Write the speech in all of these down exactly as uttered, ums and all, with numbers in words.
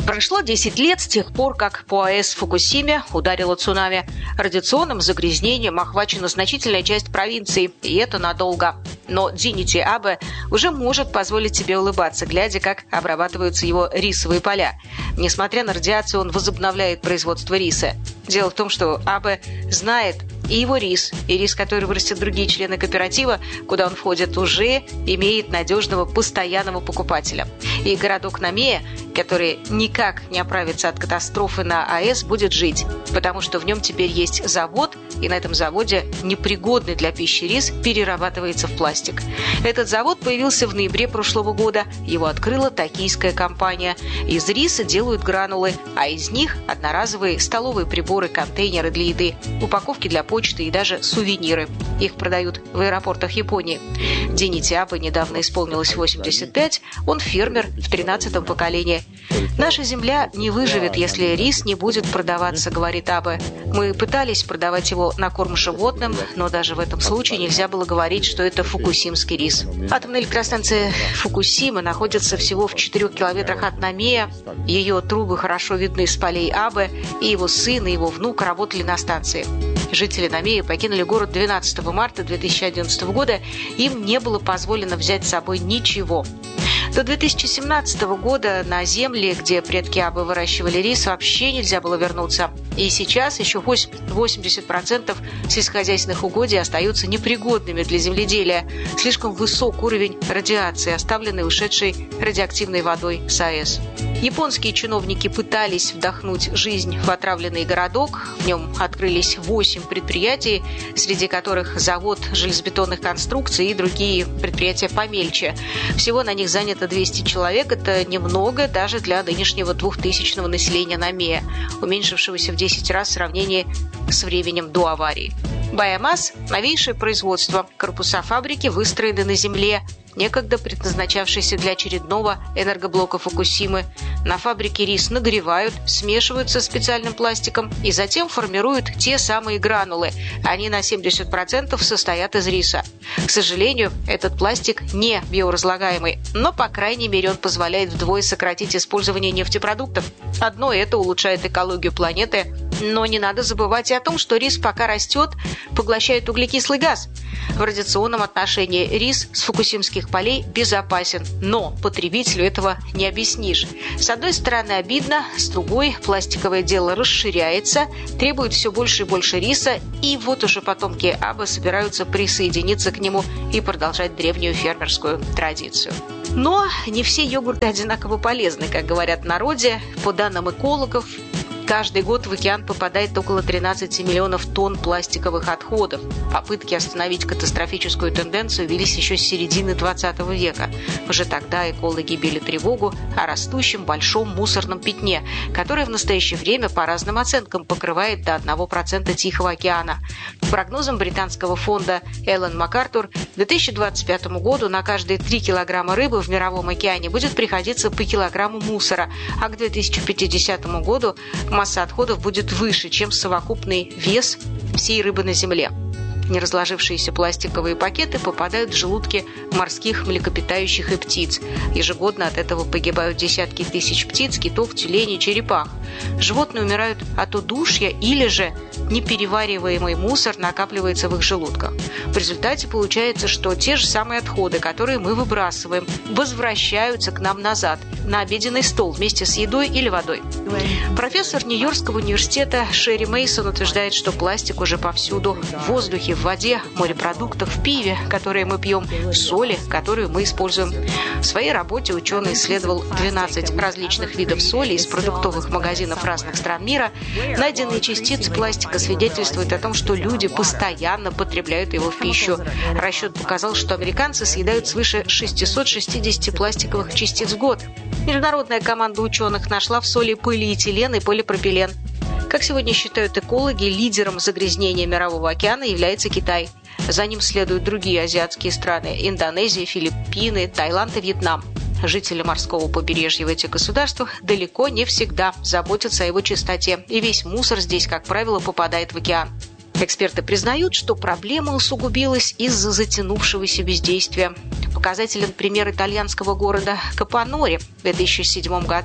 Прошло десять лет с тех пор, как по АЭС в Фукусиме ударило цунами. Радиационным загрязнением охвачена значительная часть провинции, и это надолго. Но Дзиничи Абе уже может позволить себе улыбаться, глядя, как обрабатываются его рисовые поля. Несмотря на радиацию, он возобновляет производство риса. Дело в том, что Абе знает, и его рис, и рис, который вырастят другие члены кооператива, куда он входит, уже имеет надежного постоянного покупателя. И городок Намея, который никак не оправится от катастрофы на АЭС, будет жить, потому что в нем теперь есть завод, и на этом заводе непригодный для пищи рис перерабатывается в пластик. Этот завод появился в ноябре прошлого года. Его открыла токийская компания. Из риса делают гранулы, а из них одноразовые столовые приборы, контейнеры для еды, упаковки для почты и даже сувениры. Их продают в аэропортах Японии. Дзиничи Абе недавно исполнилось восемьдесят пять, он фермер в тринадцатом поколении. «Наша земля не выживет, если рис не будет продаваться», — говорит Абе. «Мы пытались продавать его на корм животным, но даже в этом случае нельзя было говорить, что это фукусимский рис». Атомная электростанция Фукусима находится всего в четырех километрах от Намея. Ее трубы хорошо видны с полей Абе, и его сын, и его внук работали на станции. Жители Намея покинули город двенадцатого марта две тысячи одиннадцатого года. Им не было позволено взять с собой ничего. До две тысячи семнадцатого года на земли, где предки Абе выращивали рис, вообще нельзя было вернуться. И сейчас еще восемьдесят процентов сельскохозяйственных угодий остаются непригодными для земледелия. Слишком высок уровень радиации, оставленный ушедшей радиоактивной водой с АЭС. Японские чиновники пытались вдохнуть жизнь в отравленный городок. В нем открылись восемь предприятий, среди которых завод железобетонных конструкций и другие предприятия помельче. Всего на них занято двести человек. Это немного даже для нынешнего двухтысячного населения Намея, уменьшившегося в десять раз в сравнении с временем до аварии. Байомас – новейшее производство. Корпуса фабрики выстроены на земле, некогда предназначавшейся для очередного энергоблока Фукусимы. На фабрике рис нагревают, смешивают со специальным пластиком и затем формируют те самые гранулы. Они на семьдесят процентов состоят из риса. К сожалению, этот пластик не биоразлагаемый, но, по крайней мере, он позволяет вдвое сократить использование нефтепродуктов. Одно это улучшает экологию планеты, но не надо забывать и о том, что рис пока растет, поглощает углекислый газ. В радиационном отношении рис с фукусимских полей безопасен, но потребителю этого не объяснишь. С одной стороны обидно, с другой пластиковое дело расширяется, требует все больше и больше риса, и вот уже потомки Абе собираются присоединиться к нему и продолжать древнюю фермерскую традицию. Но не все йогурты одинаково полезны, как говорят в народе. По данным экологов, каждый год в океан попадает около тринадцати миллионов тонн пластиковых отходов. Попытки остановить катастрофическую тенденцию велись еще с середины двадцатого века. Уже тогда экологи били тревогу о растущем большом мусорном пятне, которое в настоящее время по разным оценкам покрывает до одного процента Тихого океана. По прогнозам британского фонда Эллен МакАртур, к две тысячи двадцать пятому году на каждые три килограмма рыбы в Мировом океане будет приходиться по килограмму мусора, а к две тысячи пятидесятому году масса отходов будет выше, чем совокупный вес всей рыбы на Земле. Неразложившиеся пластиковые пакеты попадают в желудки морских млекопитающих и птиц. Ежегодно от этого погибают десятки тысяч птиц, китов, тюленей, черепах. Животные умирают от удушья или же неперевариваемый мусор накапливается в их желудках. В результате получается, что те же самые отходы, которые мы выбрасываем, возвращаются к нам назад, на обеденный стол вместе с едой или водой. Профессор Нью-Йоркского университета Шерри Мейсон утверждает, что пластик уже повсюду: в воздухе, в воде, морепродуктах, в пиве, которое мы пьем, в соли, которую мы используем. В своей работе ученый исследовал двенадцать различных видов соли из продуктовых магазинов разных стран мира. Найденные частицы пластика свидетельствуют о том, что люди постоянно потребляют его в пищу. Расчет показал, что американцы съедают свыше шестисот шестидесяти пластиковых частиц в год. Международная команда ученых нашла в соли полиэтилен и полипропилен. Как сегодня считают экологи, лидером загрязнения Мирового океана является Китай. За ним следуют другие азиатские страны – Индонезия, Филиппины, Таиланд и Вьетнам. Жители морского побережья в этих государствах далеко не всегда заботятся о его чистоте, и весь мусор здесь, как правило, попадает в океан. Эксперты признают, что проблема усугубилась из-за затянувшегося бездействия. Показателен пример итальянского города Капанори. В две тысячи седьмом году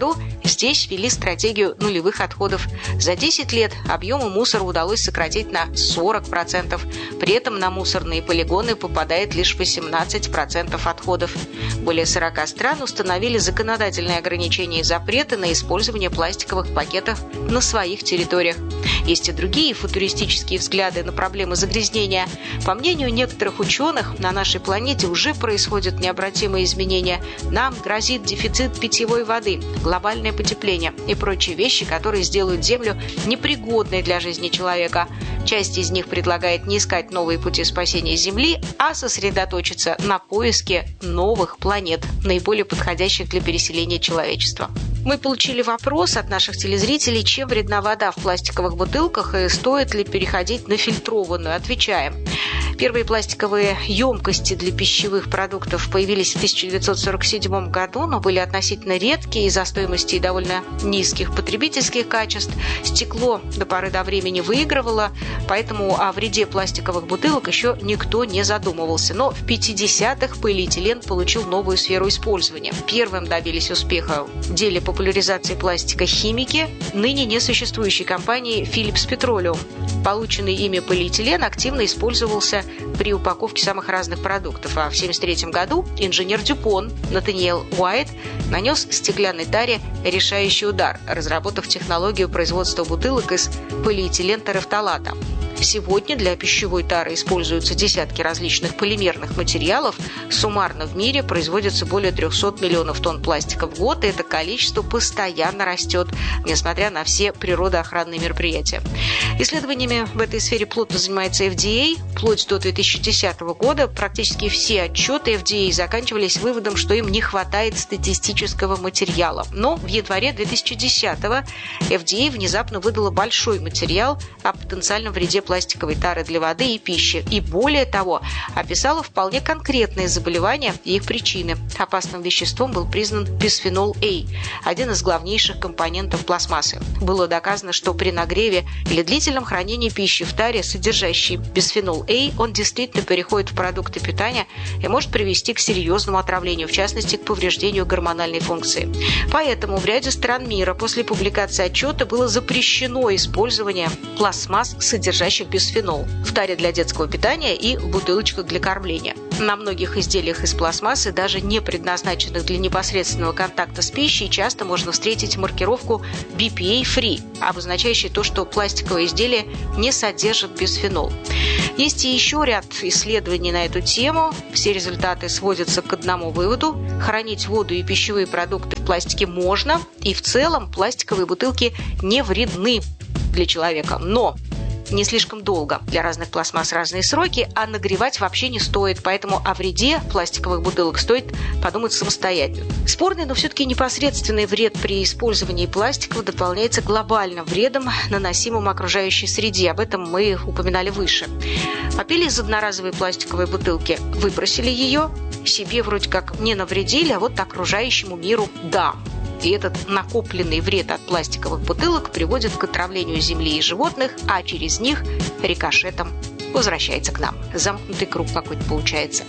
Здесь ввели стратегию нулевых отходов. За десять лет объемы мусора удалось сократить на сорок процентов. При этом на мусорные полигоны попадает лишь восемнадцать процентов отходов. Более сорок стран установили законодательные ограничения и запреты на использование пластиковых пакетов на своих территориях. Есть и другие футуристические взгляды на проблемы загрязнения. По мнению некоторых ученых, на нашей планете уже происходят необратимые изменения. Нам грозит дефицит питьевой воды, глобальное потепление и прочие вещи, которые сделают Землю непригодной для жизни человека. Часть из них предлагает не искать новые пути спасения Земли, а сосредоточиться на поиске новых планет, наиболее подходящих для переселения человечества. Мы получили вопрос от наших телезрителей, чем вредна вода в пластиковых бутылках и стоит ли переходить на фильтрованную. Отвечаем. Первые пластиковые емкости для пищевых продуктов появились в тысяча девятьсот сорок седьмом году, но были относительно редкие из-за стоимости и довольно низких потребительских качеств. Стекло до поры до времени выигрывало, поэтому о вреде пластиковых бутылок еще никто не задумывался. Но в пятидесятых полиэтилен получил новую сферу использования. Первым добились успеха в деле популяризации пластика химики, ныне несуществующей компании Philips Petroleum. Полученный ими полиэтилен активно использовался при упаковке самых разных продуктов. А в тысяча девятьсот семьдесят третьем году инженер Дюпон Натаниэл Уайт нанес стеклянной таре решающий удар, разработав технологию производства бутылок из полиэтилен-терафталата. Сегодня для пищевой тары используются десятки различных полимерных материалов. Суммарно в мире производится более трехсот миллионов тонн пластика в год, и это количество постоянно растет, несмотря на все природоохранные мероприятия. Исследованиями в этой сфере плотно занимается эф ди эй. Вплоть до две тысячи десятого года практически все отчеты эф ди эй заканчивались выводом, что им не хватает статистического материала. Но в январе две тысячи десятого эф ди эй внезапно выдала большой материал о потенциальном вреде пластиковой тары для воды и пищи. И более того, описала вполне конкретные заболевания и их причины. Опасным веществом был признан бисфенол А, один из главнейших компонентов пластмассы. Было доказано, что при нагреве или длительном хранении пищи в таре, содержащей бисфенол А, он действительно переходит в продукты питания и может привести к серьезному отравлению, в частности, к повреждению гормональной функции. Поэтому в ряде стран мира после публикации отчета было запрещено использование пластмасс, содержащих бисфенол в таре для детского питания и в бутылочках для кормления. На многих изделиях из пластмассы, даже не предназначенных для непосредственного контакта с пищей, часто можно встретить маркировку би пи эй-free, обозначающую то, что пластиковое изделие не содержит бисфенол. Есть и еще ряд исследований на эту тему. Все результаты сводятся к одному выводу: хранить воду и пищевые продукты в пластике можно, и в целом пластиковые бутылки не вредны для человека. Но не слишком долго. Для разных пластмасс разные сроки, а нагревать вообще не стоит, поэтому о вреде пластиковых бутылок стоит подумать самостоятельно. Спорный, но все-таки непосредственный вред при использовании пластиков дополняется глобальным вредом, наносимым окружающей среде. Об этом мы упоминали выше. Попили из одноразовой пластиковой бутылки, выбросили ее, себе вроде как не навредили, а вот окружающему миру – да. И этот накопленный вред от пластиковых бутылок приводит к отравлению земли и животных, а через них рикошетом возвращается к нам. Замкнутый круг какой-то получается.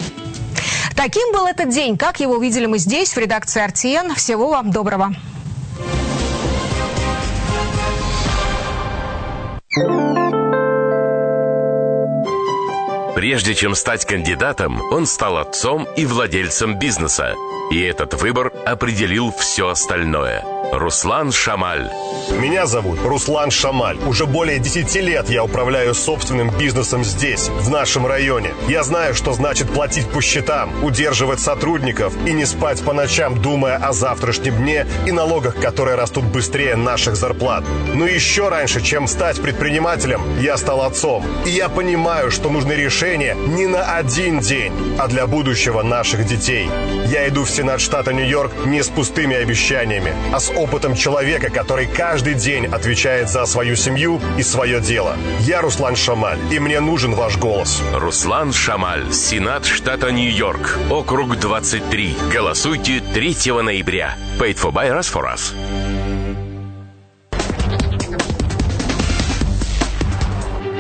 Таким был этот день. Как его увидели мы здесь, в редакции эр ти эн. Всего вам доброго. Прежде чем стать кандидатом, он стал отцом и владельцем бизнеса. И этот выбор определил все остальное. Руслан Шамаль. Меня зовут Руслан Шамаль. Уже более десяти лет я управляю собственным бизнесом здесь, в нашем районе. Я знаю, что значит платить по счетам, удерживать сотрудников и не спать по ночам, думая о завтрашнем дне и налогах, которые растут быстрее наших зарплат. Но еще раньше, чем стать предпринимателем, я стал отцом. И я понимаю, что нужны решения не на один день, а для будущего наших детей. Я иду в Сенат штата Нью-Йорк не с пустыми обещаниями, а с опытом человека, который каждый день отвечает за свою семью и свое дело. Я Руслан Шамаль, и мне нужен ваш голос. Руслан Шамаль, Сенат штата Нью-Йорк, округ двадцать три. Голосуйте третьего ноября. Paid for by us for us.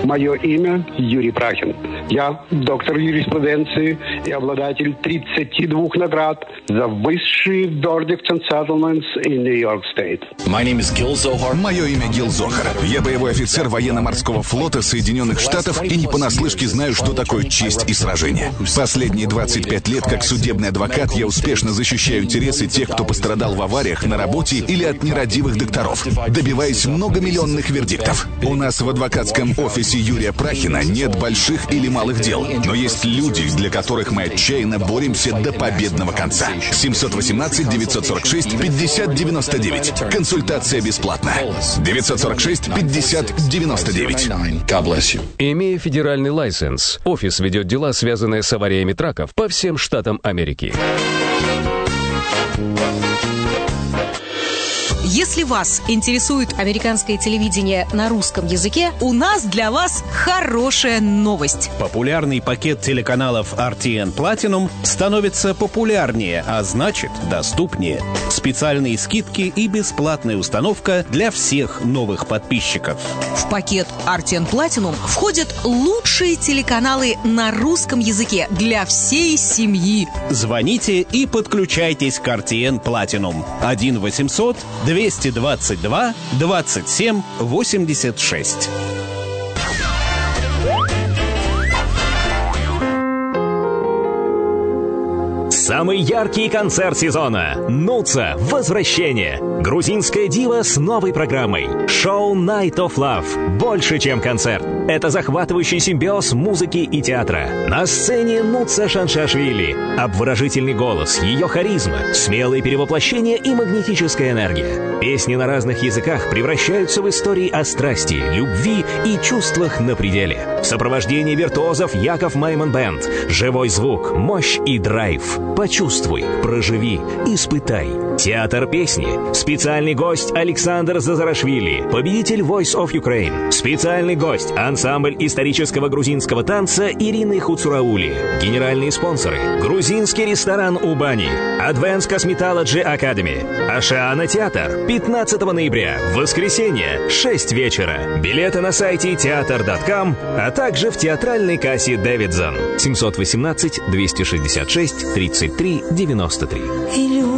Мое имя Юрий Прахин. Я доктор юриспруденции и обладатель тридцати двух наград за высшие verdicts and settlements in New York State. Мое имя Гил Зохар. Я боевой офицер военно-морского флота Соединенных Штатов и не понаслышке знаю, что такое честь и сражение. Последние двадцать пять лет как судебный адвокат я успешно защищаю интересы тех, кто пострадал в авариях на работе или от нерадивых докторов, добиваясь многомиллионных вердиктов. У нас в адвокатском офисе Юрия Прахина нет больших или малых дел, но есть люди, для которых мы отчаянно боремся до победного конца. семьсот восемнадцать девятьсот сорок шесть пятьдесят девяносто девять. Консультация бесплатна. девятьсот сорок шесть пятьдесят девяносто девять. Имея федеральный лайсенс, офис ведет дела, связанные с авариями траков по всем штатам Америки. Если вас интересует американское телевидение на русском языке, у нас для вас хорошая новость. Популярный пакет телеканалов ар ти эн Platinum становится популярнее, а значит доступнее. Специальные скидки и бесплатная установка для всех новых подписчиков. В пакет ар ти эн Platinum входят лучшие телеканалы на русском языке для всей семьи. Звоните и подключайтесь к ар ти эн Platinum. один восемьсот двести двадцать два двадцать семь восемьдесят шесть. Самый яркий концерт сезона. Нуца. Возвращение. Грузинская дива с новой программой. Шоу Night of Love. Больше, чем концерт. Это захватывающий симбиоз музыки и театра. На сцене Нуца Шаншашвили. Обворожительный голос, ее харизма, смелые перевоплощения и магнетическая энергия. Песни на разных языках превращаются в истории о страсти, любви и чувствах на пределе. В сопровождении виртуозов Яков Майман Бэнд. Живой звук, мощь и драйв. Почувствуй, проживи, испытай. Театр песни. Специальный гость Александр Зазарашвили, победитель Voice of Ukraine. Специальный гость ансамбль исторического грузинского танца Ирины Хуцураули. Генеральные спонсоры. Грузинский ресторан у бани. Advanced Cosmetology Academy. Ашиана театр. пятнадцатого ноября. Воскресенье. шесть вечера. Билеты на сайте театр точка ком, а также в театральной кассе Дэвидсон. семьсот восемнадцать двести шестьдесят шесть тридцать три девяносто три.